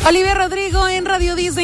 Olivia Rodrigo en Radio Disney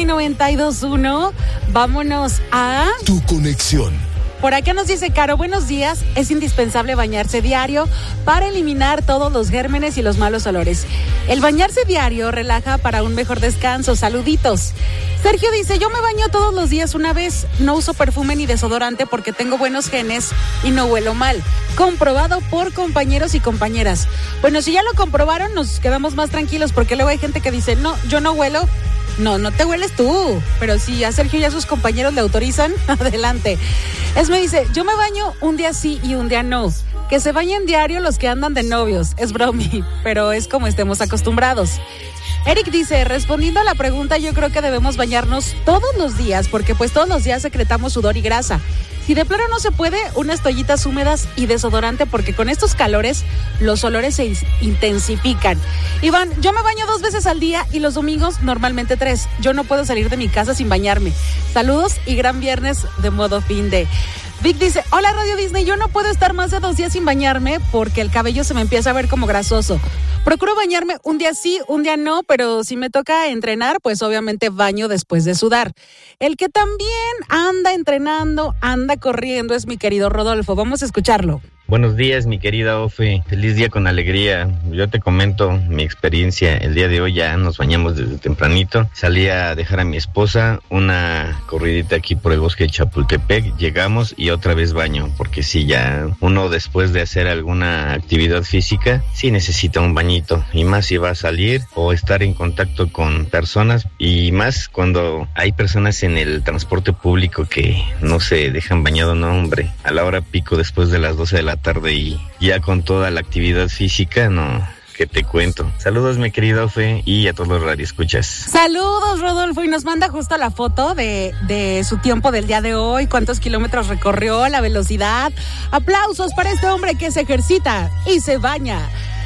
92.1. Vámonos a Tu Conexión. Por acá nos dice Caro, buenos días, es indispensable bañarse diario para eliminar todos los gérmenes y los malos olores. El bañarse diario relaja para un mejor descanso, saluditos. Sergio dice, yo me baño todos los días una vez, no uso perfume ni desodorante porque tengo buenos genes y no huelo mal. Comprobado por compañeros y compañeras. Bueno, si ya lo comprobaron, nos quedamos más tranquilos porque luego hay gente que dice, no, yo no huelo. No te hueles tú, pero si a Sergio y a sus compañeros le autorizan, adelante. Esme dice, yo me baño un día sí y un día no. Que se bañen diario los que andan de novios, es bromi, pero es como estemos acostumbrados. Eric dice, respondiendo a la pregunta, yo creo que debemos bañarnos todos los días, porque pues todos los días secretamos sudor y grasa. Si de plano no se puede, unas toallitas húmedas y desodorante, porque con estos calores los olores se intensifican. Iván, yo me baño 2 veces al día y los domingos normalmente 3. Yo no puedo salir de mi casa sin bañarme. Saludos y gran viernes de modo fin de... Vic dice, hola Radio Disney, yo no puedo estar más de 2 días sin bañarme porque el cabello se me empieza a ver como grasoso. Procuro bañarme un día sí, un día no, pero si me toca entrenar, pues obviamente baño después de sudar. El que también anda entrenando, anda corriendo es mi querido Rodolfo. Vamos a escucharlo. Buenos días, mi querida Ofe. Feliz día con alegría. Yo te comento mi experiencia. El día de hoy ya nos bañamos desde tempranito. Salí a dejar a mi esposa una corridita aquí por el bosque de Chapultepec. Llegamos y otra vez baño, porque sí, ya uno después de hacer alguna actividad física, sí necesita un bañito. Y más si va a salir o estar en contacto con personas. Y más cuando hay personas en el transporte público que no se dejan bañado, no, hombre. A la hora pico después de las 12 de la tarde y ya con toda la actividad física, no, que te cuento. Saludos, mi querido Ofe, y a todos los radioescuchas. Saludos, Rodolfo, y nos manda justo la foto de su tiempo del día de hoy, cuántos kilómetros recorrió, la velocidad. Aplausos para este hombre que se ejercita y se baña.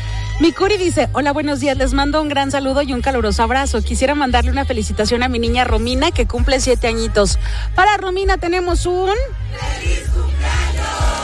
Mi Curi dice, hola, buenos días, les mando un gran saludo y un caluroso abrazo. Quisiera mandarle una felicitación a mi niña Romina, que cumple 7 añitos. Para Romina tenemos un... ¡Feliz cumpleaños!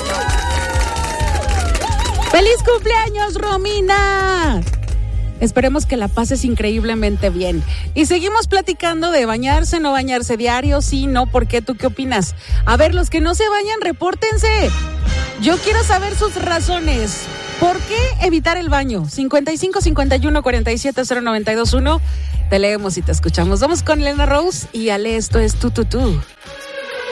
¡Feliz cumpleaños, Romina! Esperemos que la pases increíblemente bien. Y seguimos platicando de bañarse, no bañarse diario, sí, no, ¿por qué? ¿Tú qué opinas? A ver, los que no se bañan, repórtense. Yo quiero saber sus razones. ¿Por qué evitar el baño? 55 51 47 0921. Te leemos y te escuchamos. Vamos con Elena Rose y Ale, esto es Tú.